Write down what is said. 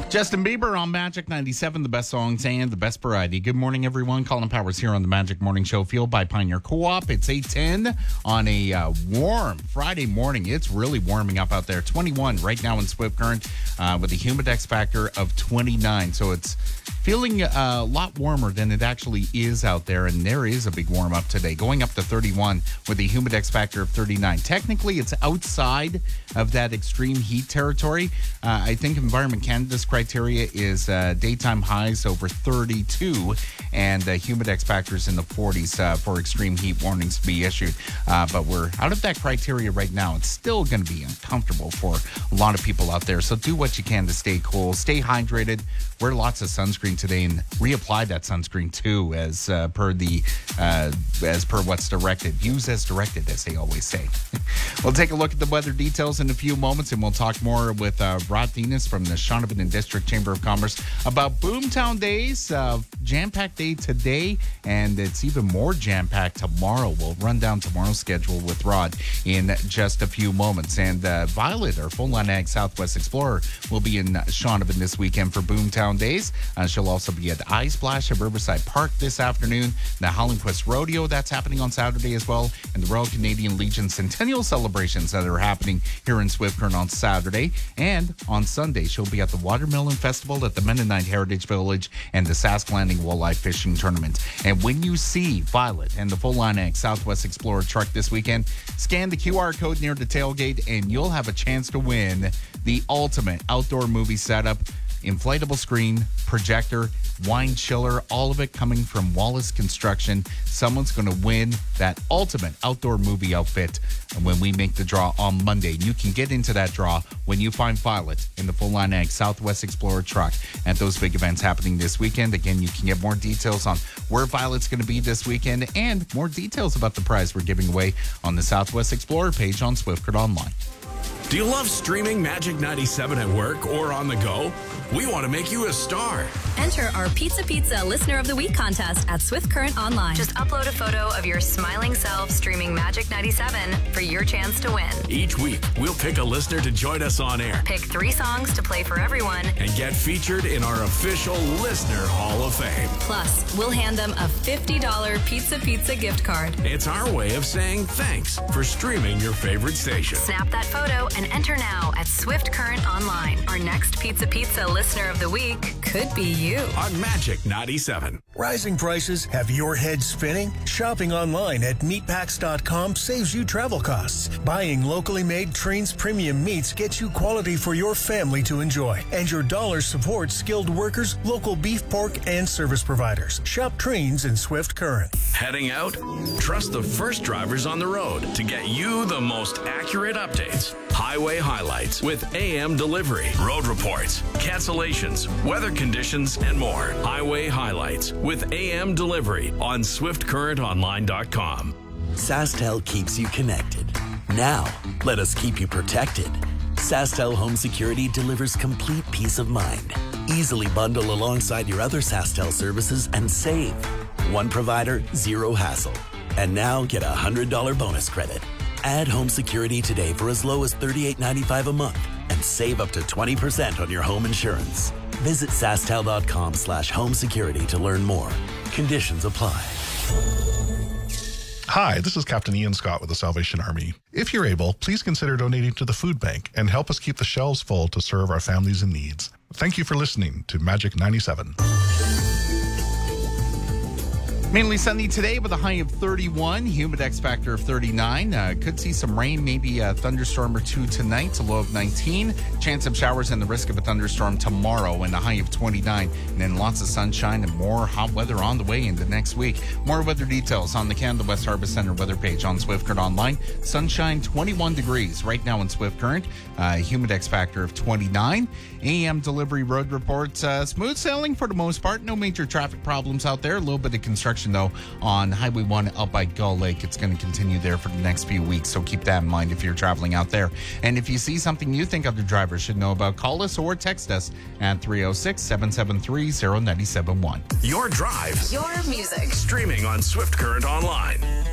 Justin Bieber on Magic 97, the best songs and the best variety. Good morning, everyone. Colin Powers here on the Magic Morning Show, fueled by Pioneer Co-op. It's 8:10 on a warm Friday morning. It's really warming up out there. 21 right now in Swift Current with a humidex factor of 29. So it's feeling a lot warmer than it actually is out there, and there is a big warm up today, going up to 31 with a humidex factor of 39. Technically, it's outside of that extreme heat territory. I think Environment Canada's criteria is daytime highs over 32 and humidex factors in the 40s for extreme heat warnings to be issued. But we're out of that criteria right now. It's still going to be uncomfortable for a lot of people out there. So do what you can to stay cool, stay hydrated, wear lots of sunscreen today, and reapply that sunscreen too, as per what's directed. Use as directed, as they always say. We'll take a look at the weather details in a few moments, and we'll talk more with Rod Dinas from the Shaunavon and District Chamber of Commerce about Boomtown Days. Jam-packed day today, and it's even more jam-packed tomorrow. We'll run down tomorrow's schedule with Rod in just a few moments. And Violet, our full-line ag Southwest Explorer, will be in Shaunavon this weekend for Boomtown Days. She'll also be at Eye Splash at Riverside Park this afternoon. The Howling Quest Rodeo, that's happening on Saturday as well. And the Royal Canadian Legion Centennial celebrations that are happening here in Swift Current on Saturday. And on Sunday, she'll be at the Watermelon Festival at the Mennonite Heritage Village and the Sask Landing Walleye Fishing Tournament. And when you see Violet and the full-line ag Southwest Explorer truck this weekend, scan the QR code near the tailgate and you'll have a chance to win the ultimate outdoor movie setup. Inflatable screen, projector, wine chiller, all of it coming from Wallace Construction. Someone's going to win that ultimate outdoor movie outfit when we make the draw on Monday. You can get into that draw when you find Violet in the full-line ag Southwest Explorer truck at those big events happening this weekend. Again, you can get more details on where Violet's going to be this weekend and more details about the prize we're giving away on the Southwest Explorer page on Swift Current Online. Do you love streaming Magic 97 at work or on the go? We want to make you a star. Enter our Pizza Listener of the Week contest at Swift Current Online. Just upload a photo of your smiling self streaming Magic 97 for your chance to win. Each week, we'll pick a listener to join us on air. Pick 3 songs to play for everyone. And get featured in our official Listener Hall of Fame. Plus, we'll hand them a $50 Pizza gift card. It's our way of saying thanks for streaming your favorite station. Snap that photo and enter now at Swift Current Online. Our next Pizza Listener of the Week could be you. On Magic 97. Rising prices have your head spinning? Shopping online at meatpacks.com saves you travel costs. Buying locally made Trains Premium Meats gets you quality for your family to enjoy. And your dollars support skilled workers, local beef, pork, and service providers. Shop Trains in Swift Current. Heading out? Trust the first drivers on the road to get you the most accurate updates. Highway highlights with AM delivery, road reports, cancellations, weather conditions, and more. Highway highlights with AM delivery on SwiftCurrentOnline.com. SaskTel keeps you connected. Now, let us keep you protected. SaskTel Home Security delivers complete peace of mind. Easily bundle alongside your other SaskTel services and save. One provider, zero hassle. And now get a $100 bonus credit. Add home security today for as low as $38.95 a month and save up to 20% on your home insurance. Visit SaskTel.com/home security to learn more. Conditions apply. Hi, this is Captain Ian Scott with the Salvation Army. If you're able, please consider donating to the food bank and help us keep the shelves full to serve our families in need. Thank you for listening to Magic 97. Mainly sunny today with a high of 31, humidex factor of 39. Could see some rain, maybe a thunderstorm or two tonight, a low of 19. Chance of showers and the risk of a thunderstorm tomorrow and a high of 29. And then lots of sunshine and more hot weather on the way into next week. More weather details on the Canada West Harvest Center weather page on Swift Current Online. Sunshine, 21 degrees right now in Swift Current. Humidex factor of 29. AM delivery road reports. Smooth sailing for the most part. No major traffic problems out there. A little bit of construction, though, on Highway 1 out by Gull Lake. It's going to continue there for the next few weeks, so keep that in mind if you're traveling out there. And if you see something you think other drivers should know about, call us or text us at 306-773-0971. Your drive. Your music. Streaming on Swift Current Online.